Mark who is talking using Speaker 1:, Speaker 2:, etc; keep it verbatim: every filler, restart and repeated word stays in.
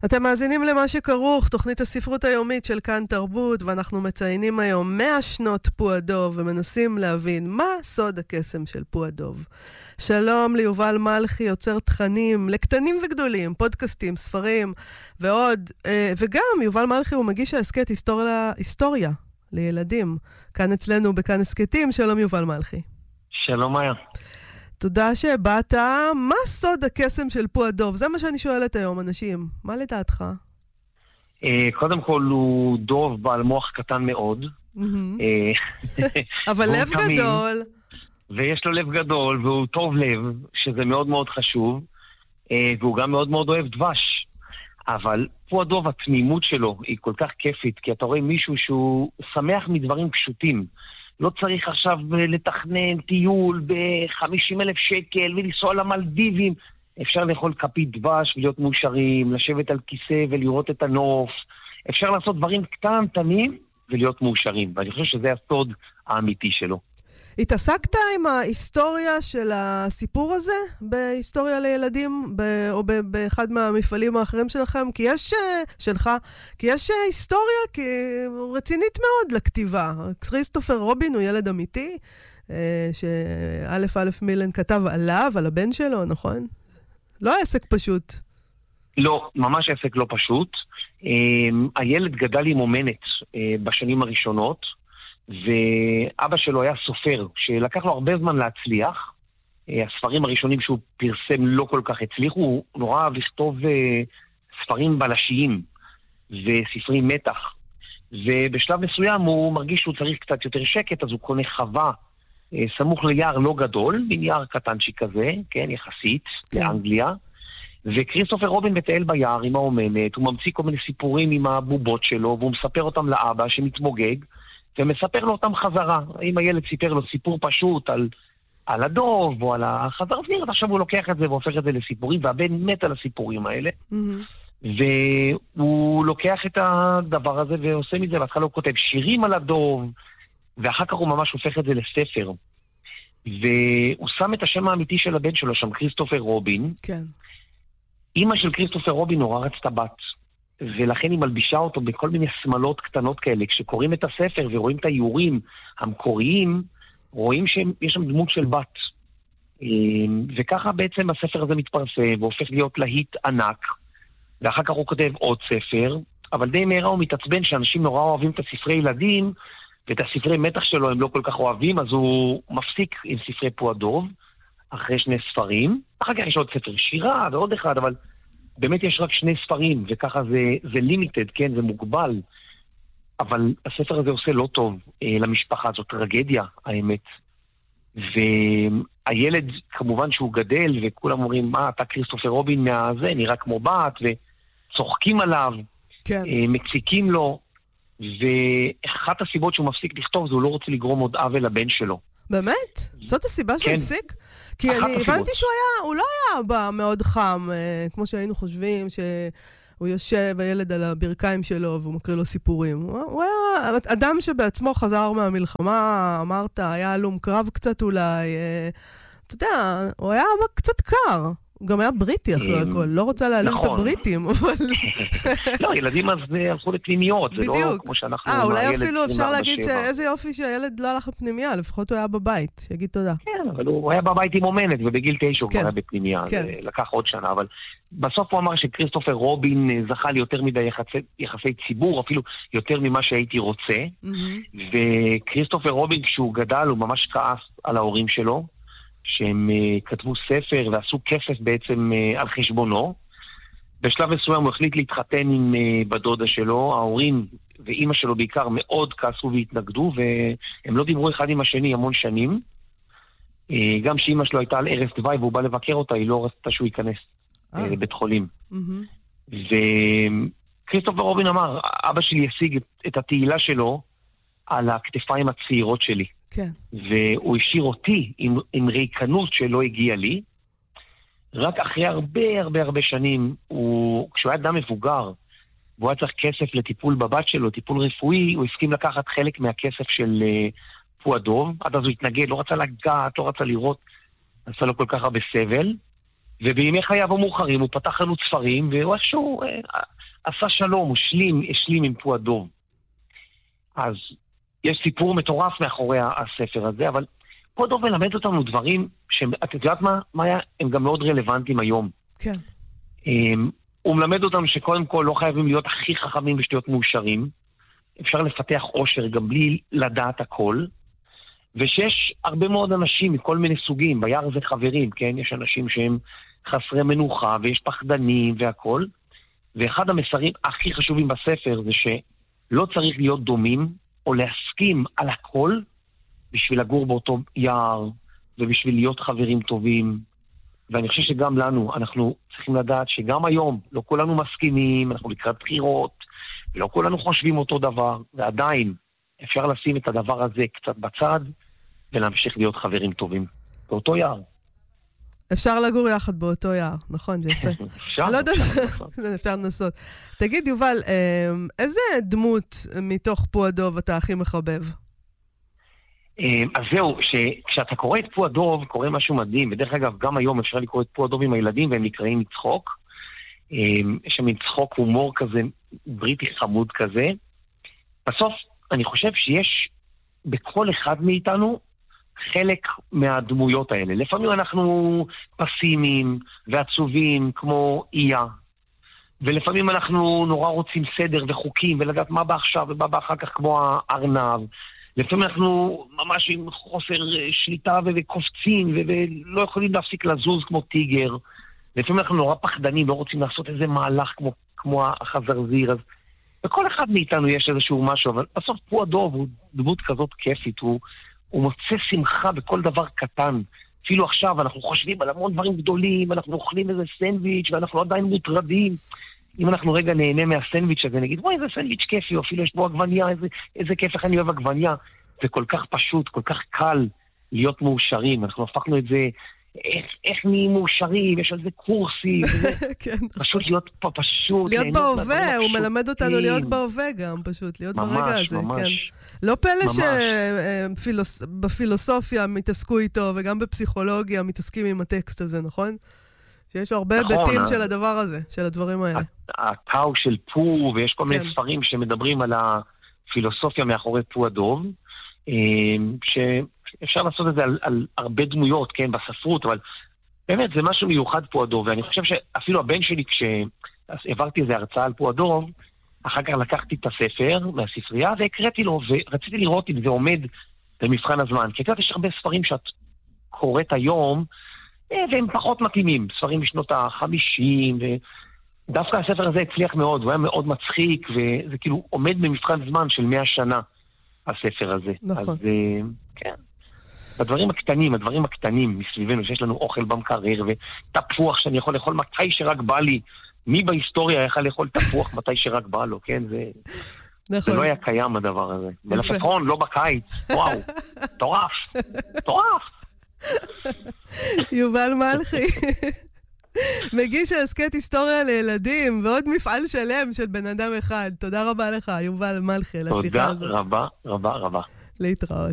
Speaker 1: אתם מאזינים למה שכרוך, תוכנית הספרות היומית של כאן תרבות, ואנחנו מציינים היום מאה שנות פועדוב, ומנסים להבין מה סוד הקסם של פועדוב. שלום ליובל מלכי, יוצר תכנים לקטנים וגדולים, פודקאסטים, ספרים, ועוד, וגם יובל מלכי הוא מגיש העסקת היסטוריה, היסטוריה לילדים, כאן אצלנו בכאן הסקטים. שלום יובל מלכי.
Speaker 2: שלום מאיה.
Speaker 1: תודה שבאת. מה סוד הקסם של פועדוב? זה מה שאני שואלת היום, אנשים. מה לדעתך?
Speaker 2: קודם כל הוא דוב בעל מוח קטן מאוד.
Speaker 1: אבל לב גדול.
Speaker 2: ויש לו לב גדול, והוא טוב לב, שזה מאוד מאוד חשוב. והוא גם מאוד מאוד אוהב דבש. אבל פועדוב, התמימות שלו היא כל כך כיפית, כי אתה רואה מישהו שהוא שמח מדברים פשוטים. לא צריך עכשיו לתכנן טיול ב-חמישים אלף שקל ולנסוע למלדיבים. אפשר לאכול כפית דבש ולהיות מאושרים, לשבת על כיסא ולראות את הנוף. אפשר לעשות דברים קטנטנים ולהיות מאושרים. ואני חושב שזה הסוד האמיתי שלו.
Speaker 1: התעסקת עם ההיסטוריה של הסיפור הזה בהיסטוריה לילדים ב- או ב- באחד מהמפעלים האחרים שלכם? כי יש, שלך, כי יש היסטוריה כי רצינית מאוד לכתיבה. כריסטופר רובין הוא ילד אמיתי, שא' א' מילן כתב עליו, על הבן שלו, נכון? לא עסק פשוט.
Speaker 2: לא, ממש עסק לא פשוט. הילד גדל עם אומנת בשנים הראשונות, ואבא שלו היה סופר, שלקח לו הרבה זמן להצליח. הספרים הראשונים שהוא פרסם לא כל כך הצליחו, הוא נורא אהב לכתוב ספרים בלשיים וספרי מתח. ובשלב מסוים הוא מרגיש שהוא צריך קצת יותר שקט, אז הוא קונה חווה סמוך ליער לא גדול, בין יער קטנצ'י כזה, כן, יחסית, כן. לאנגליה. וכריסטופר רובין מטייל ביער עם האומנת, הוא ממציא כל מיני סיפורים עם הבובות שלו, והוא מספר אותם לאבא שמתמוגג, ומספר לו אותם חזרה. אם הילד סיפר לו סיפור פשוט על, על הדוב או על החזר אוויר, עכשיו הוא לוקח את זה והופך את זה לסיפורים, והבן מת על הסיפורים האלה. Mm-hmm. והוא לוקח את הדבר הזה ועושה מזה, והתחלה הוא כותב שירים על הדוב, ואחר כך הוא ממש הופך את זה לספר. והוא שם את השם האמיתי של הבן שלו שם, כריסטופר רובין.
Speaker 1: כן.
Speaker 2: אמא של כריסטופר רובין נורא רצתה בת. ולכן היא מלבישה אותו בכל מיני סמלות קטנות כאלה. כשקוראים את הספר ורואים את האיורים המקוריים, רואים שיש שם דמות של בת. וככה בעצם הספר הזה מתפרסם, והופך להיות להיט ענק. ואחר כך הוא כותב עוד ספר, אבל די מהרה הוא מתעצבן שאנשים נורא אוהבים את הספרי ילדים, ואת הספרי מתח שלו הם לא כל כך אוהבים, אז הוא מפסיק עם ספרי פועדוב, אחרי שני ספרים. אחר כך יש עוד ספר שירה ועוד אחד, אבל באמת יש רק שני ספרים, וככה זה, זה לימיטד, כן, זה מוגבל. אבל הספר הזה עושה לא טוב אה, למשפחה, זאת טרגדיה, האמת. והילד, כמובן שהוא גדל, וכולם אומרים, מה, אתה כריסטופר רובין מהזה, נראה כמו בת, וצוחקים עליו,
Speaker 1: כן.
Speaker 2: אה, מציקים לו, ואחת הסיבות שהוא מפסיק לכתוב, זה הוא לא רוצה לגרום עוד עוול לבן שלו.
Speaker 1: באמת? זאת הסיבה שהוא הפסיק? כי אני הבנתי שהוא היה, הוא לא היה בא מאוד חם, כמו שהיינו חושבים, שהוא יושב הילד על הברכיים שלו והוא מקריא לו סיפורים. הוא היה אדם שבעצמו חזר מהמלחמה, אמרת, היה הלום קרב קצת אולי, אתה יודע, הוא היה קצת קר. הוא גם היה בריטי אחרי הכל, לא רוצה להעליב את הבריטים, אבל...
Speaker 2: לא, ילדים אז הלכו לפנימיות, זה לא כמו שאנחנו...
Speaker 1: אה, אולי אפילו אפשר להגיד שאיזה יופי שהילד לא הלך לפנימיה, לפחות הוא היה בבית, שיגיד תודה.
Speaker 2: כן, אבל הוא היה בבית עם אומנת, ובגיל תשע הוא כבר היה בפנימיה, זה לקח עוד שנה, אבל בסוף הוא אמר שכריסטופר רובין זכה לי יותר מדי יחסי ציבור, אפילו יותר ממה שהייתי רוצה, וכריסטופר רובין כשהוא גדל, הוא ממש כעס על ההורים שלו, שהם uh, כתבו ספר ועשו כסף בעצם uh, על חשבונו. בשלב מסוים הוא החליט להתחתן עם uh, בדודה שלו, ההורים ואימא שלו בעיקר מאוד כעסו והתנגדו, והם לא דיברו אחד עם השני המון שנים. Uh, גם שאימא שלו הייתה על ערש דווי והוא בא לבקר אותה, היא לא רצתה שהוא ייכנס uh, לבית חולים. Mm-hmm. וכריסטופר רובין אמר, אבא שלי השיג את, את התהילה שלו על הכתפיים הצעירות שלי.
Speaker 1: כן.
Speaker 2: והוא השאיר אותי עם, עם ריקנות שלא הגיע לי. רק אחרי הרבה הרבה הרבה שנים, הוא, כשהוא היה אדם מבוגר, והוא היה צריך כסף לטיפול בבת שלו, טיפול רפואי, הוא הסכים לקחת חלק מהכסף של uh, פועדוב. עד אז הוא התנגד, לא רצה לגעת, לא רצה לראות, עשה לו כל כך הרבה סבל. ובימי חייו המאוחרים הוא פתח חנות ספרים, והוא איכשהו, uh, עשה שלום, הוא שלים, השלים עם פועדוב. אז יש סיפור מטורף מאחורי הספר הזה, אבל פועדוב מלמד אותנו דברים שאת יודעת מה, מה היה? הם גם מאוד רלוונטיים היום.
Speaker 1: כן.
Speaker 2: הוא מלמד אותנו שקודם כל לא חייבים להיות הכי חכמים ושתיות מאושרים. אפשר לפתח עושר גם בלי לדעת הכל. ושיש הרבה מאוד אנשים מכל מיני סוגים. ביער זה חברים, כן? יש אנשים שהם חסרי מנוחה ויש פחדנים והכל. ואחד המסרים הכי חשובים בספר זה שלא צריך להיות דומים או להסכים על הכל בשביל לגור באותו יער ובשביל להיות חברים טובים. ואני חושב שגם לנו, אנחנו צריכים לדעת שגם היום לא כולנו מסכימים, אנחנו לקראת בחירות, ולא כולנו חושבים אותו דבר, ועדיין אפשר לשים את הדבר הזה קצת בצד, ולהמשיך להיות חברים טובים. באותו יער.
Speaker 1: אפשר לגור יחד באותו יער, נכון, זה יפה.
Speaker 2: אפשר,
Speaker 1: לא
Speaker 2: אפשר לנסות.
Speaker 1: אפשר לנסות. תגיד, יובל, איזה דמות מתוך פועדוב אתה הכי מחבב?
Speaker 2: אז זהו, כשאתה קורא את פועדוב, קורא משהו מדהים, ודרך אגב, גם היום אפשר לקרוא את פועדוב עם הילדים, והם נקראים מצחוק. יש שם מצחוק הומור כזה, בריטי חמוד כזה. בסוף, אני חושב שיש בכל אחד מאיתנו חלק מהדמויות האלה. לפעמים אנחנו פסימיים ועצובים כמו איה, ולפעמים אנחנו נורא רוצים סדר וחוקים, ולדעת מה בא עכשיו ומה בא אחר כך כמו הארנב. לפעמים אנחנו ממש עם חוסר שליטה וקופצים ולא יכולים להפסיק לזוז כמו טיגר. לפעמים אנחנו נורא פחדנים, לא רוצים לעשות איזה מהלך כמו, כמו החזרזיר. אז בכל אחד מאיתנו יש איזשהו משהו, אבל בסוף פועדוב הוא דמות כזאת כיפית, הוא, הוא מוצא שמחה בכל דבר קטן. אפילו עכשיו אנחנו חושבים על המון דברים גדולים, אנחנו אוכלים איזה סנדוויץ' ואנחנו עדיין מוטרדים. אם אנחנו רגע נהנה מהסנדוויץ' הזה, נגיד, וואי, איזה סנדוויץ' כיפי, או אפילו יש בו עגבניה, איזה, איזה כיף, איך אני אוהב עגבניה. זה כל כך פשוט, כל כך קל להיות מאושרים. אנחנו הפכנו את זה, איך, איך נהיים מאושרים, יש על זה קורסים, פשוט להיות פה, פשוט.
Speaker 1: להיות בהווה, הוא מלמד אותנו להיות בהווה גם, פשוט, להיות ברגע הזה. לא פלא שבפילוסופיה מתעסקו איתו, וגם בפסיכולוגיה מתעסקים עם הטקסט הזה, נכון? שיש הרבה היבטים של הדבר הזה, של הדברים האלה.
Speaker 2: הטאו של פו, ויש כל מיני ספרים שמדברים על הפילוסופיה מאחורי פועדוב, שאפשר לעשות את זה על, על הרבה דמויות, כן, בספרות, אבל באמת זה משהו מיוחד פועדוב, ואני חושב שאפילו הבן שלי, כשעברתי איזו הרצאה על פועדוב, אחר כך לקחתי את הספר מהספרייה, והקראתי לו, ורציתי לראות אם זה עומד במבחן הזמן. כי יש הרבה ספרים שאת קוראת היום, והם פחות מתאימים, ספרים משנות ה-חמישים, ודווקא הספר הזה הצליח מאוד, הוא היה מאוד מצחיק, וזה כאילו עומד במבחן זמן של מאה שנה, הספר הזה.
Speaker 1: נכון.
Speaker 2: אז כן, הדברים הקטנים, הדברים הקטנים מסביבנו, שיש לנו אוכל במקרר, ותפוח שאני יכול לאכול מתי שרק בא לי, מי בהיסטוריה יכול לאכול תפוח מתי שרק בא לו, כן? זה, נכון. זה לא היה קיים הדבר הזה. מלפפון, לא בקיץ, וואו, טורף, טורף.
Speaker 1: יובל מלכי, מגיש ההסכת היסטוריה לילדים, ועוד מפעל שלם של בן אדם אחד. תודה רבה לך, יובל מלכי, על השיחה הזאת.
Speaker 2: תודה רבה, רבה, רבה.
Speaker 1: להתראות.